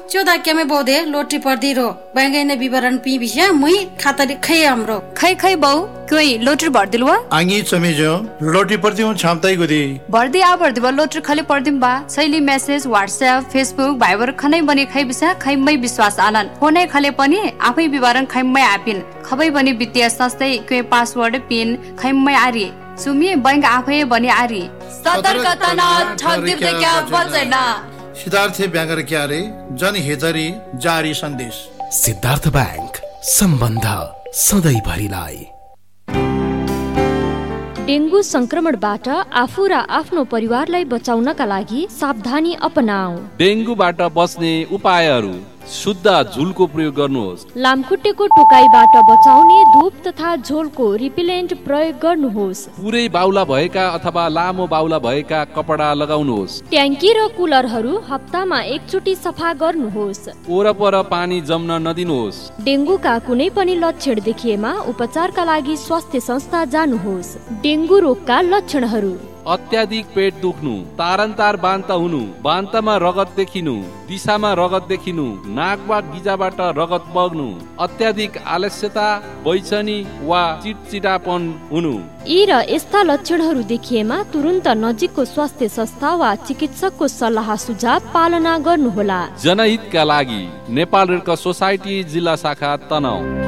चौदा क्या में बहुदे लोटरी पर्दी रो बैंगे ने विवरण पी बिया मुई खाता खै हाम्रो खै बहु कोई लोटरी भर्दिलवा आंगी चमेजो लोटरी पर्दी हूं छामताई गुदी भर्दी आ भर्दी बा लोटरी खले पर्दिम बा शैली मेसेज व्हाट्सएप फेसबुक भाइबर खनै बने खै बिसा खैमै विश्वास आलन फोनै खले पनि आफै विवरण खैमै आपिन खबै बने वित्तीय संस्थै कोही पासवर्ड पिन खैमै आरी सुमी बैंक आफै बने आरी सतर्कता न ठग्दिम त क्या बल्दैन सिद्धार्थ ब्याङ्गर क्यारे जनहितरी जारी सन्देश। सिद्धार्थ बैंक सम्बन्ध सधैँभरिलाई। डेंगू संक्रमणबाट आफू र आफ्नो परिवारलाई बचाउनका लागि सावधानी अपनाऊ। डेंगूबाट बच्ने उपायहरू: शुद्ध झुलको प्रयोग गर्नुहोस्। लामखुट्टेको टोकाइबाट बचाउने धूप तथा झोलको रिपेलेन्ट प्रयोग गर्नुहोस्। पुरै बाउला भएका अथवा लामो बाउला भएका कपडा लगाउनुहोस्। ट्याङ्की र कुलरहरू हप्तामा एकचोटि सफा गर्नुहोस्। वरपर पानी जम्न नदिनुहोस्। डेंगूका कुनै पनि लक्षण देखिएमा उपचारका लागि स्वास्थ्य संस्था जानुहोस्। डेंगू रोगका लक्षणहरू: अत्याधिक पेट दुख्नु, तारन्तार बान्ता हुनु, बान्तामा रगत देखिनु, दिशामा रगत देखिनु, नाक वा गिजाबाट रगत बग्नु, अत्याधिक आलस्यता, बैचनी वा चिडचिडापन हुनु। यी र यस्ता लक्षणहरू देखिएमा तुरुन्त नजिकको स्वास्थ्य संस्था वा चिकित्सकको सल्लाह सुझाव पालना गर्नुहोला। जनहितका लागि नेपाल रेड क्रस सोसाइटी जिल्ला शाखा तनहुँ।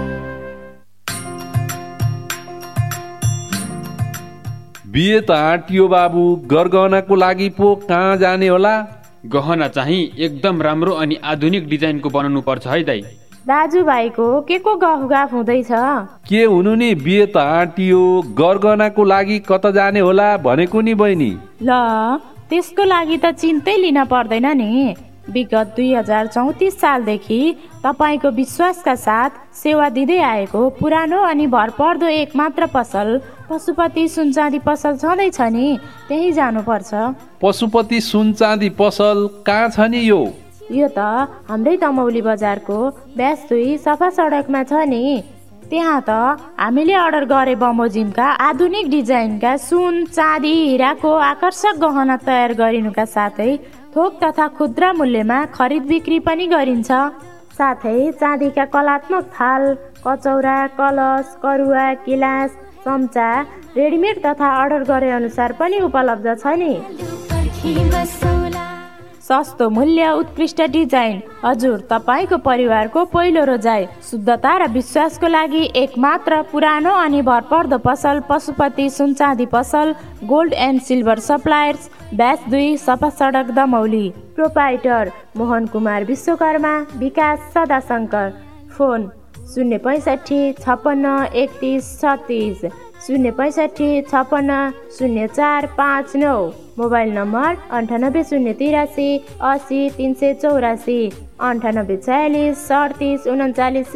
बिहे त आँटियो बाबु, गरगहनाको लागि पो कहाँ जाने होला? गहना चाहिँ एकदम राम्रो अनि आधुनिक डिजाइनको बनाउनु पर्छ है दाइ। दाजुभाइको के को गफ हुँदैछ? के हुनु नि, बिहे त आँटियो, गरगहनाको लागि कता जाने होला भनेको नि बहिनी। ल त्यसको लागि त चिन्तै लिन पर्दैन नि। विगत 2034 सालदेखि तपाईको विश्वासका साथ सेवा दिँदै आएको पुरानो अनि भरपर्दो एकमात्र पसल पशुपति सुनचाँदी पसल छँदैछ नि, त्यही जानुपर्छ। पशुपति सुनचाँदी पसल कहाँ छ नि यो? यो त हाम्रै दमौली बजारको ब्यास 2 सफा सडकमा छ नि। त्यहाँ त हामीले अर्डर गरे बमोजिमका आधुनिक डिजाइनका सुन चाँदी हिराको आकर्षक गहना तयार गरिनुका साथै थोक तथा खुद्रा मूल्यमा खरिद बिक्री पनि गरिन्छ। साथै चाँदीका कलात्मक थाल, कचौरा, कलश, करुवा, गिलास, चम्चा रेडिमेड तथा अर्डर गरे अनुसार पनि उपलब्ध छ नि। सस्तो मूल्य, उत्कृष्ट डिजाइन, हजुर तपाईको परिवारको पहिलो रोजाइ, शुद्धता र विश्वासको लागि एकमात्र पुरानो अनि भरपर्दो पसल पशुपति सुनचाँदी पसल, gold and silver suppliers, bash 2 सफा सडक दमौली। प्रोपाइटर मोहन कुमार विश्वकर्मा, विकास सदाशंकर। फोन 065 56 31 36 065 56 0459। Mobile number 98 083 80 384 98 46 38 39